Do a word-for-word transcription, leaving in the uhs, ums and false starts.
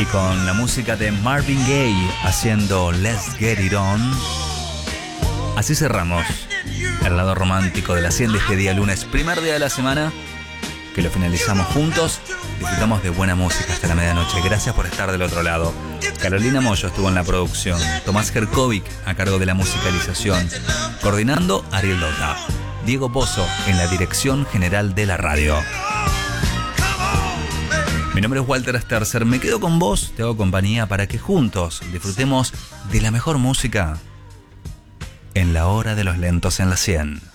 Y con la música de Marvin Gaye haciendo Let's Get It On, así cerramos el lado romántico de la cien de este día lunes, primer día de la semana, que lo finalizamos juntos. Disfrutamos de buena música hasta la medianoche. Gracias por estar del otro lado. Carolina Moyo estuvo en la producción, Tomás Jerkovic a cargo de la musicalización, coordinando Ariel Dota, Diego Pozo en la dirección general de la radio. Mi nombre es Walter Sterzer, me quedo con vos, te hago compañía para que juntos disfrutemos de la mejor música en la hora de los lentos en la cien.